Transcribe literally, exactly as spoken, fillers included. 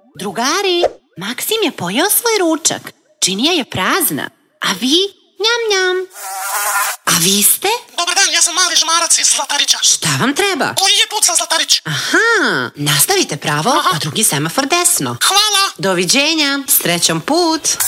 Drugari, Maksim je pojeo svoj ručak. Činija je prazna. A vi? Njam, njam. A vi ste? Dobar dan, ja sam mali žmarac iz Zlatarića. Šta vam treba? Koji je put za Zlatarić? Aha, nastavite pravo, Aha. pa drugi semafor desno. Hvala. Doviđenja, srećom put.